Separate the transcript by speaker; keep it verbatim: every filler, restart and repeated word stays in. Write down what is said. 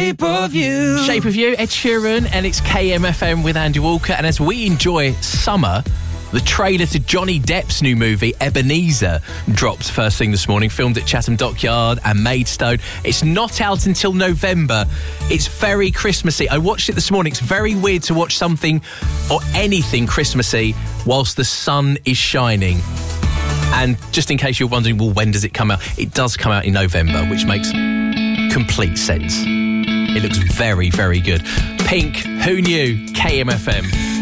Speaker 1: Shape of You.
Speaker 2: Shape of You, Ed Sheeran, and it's K M F M with Andy Walker. And as we enjoy summer, the trailer to Johnny Depp's new movie, Ebenezer, dropped first thing this morning, filmed at Chatham Dockyard and Maidstone. It's not out until November. It's very Christmassy. I watched it this morning. It's very weird to watch something or anything Christmassy whilst the sun is shining. And just in case you're wondering, well, when does it come out? It does come out in November, which makes complete sense. It looks very, very good. Pink, who knew? K M F M.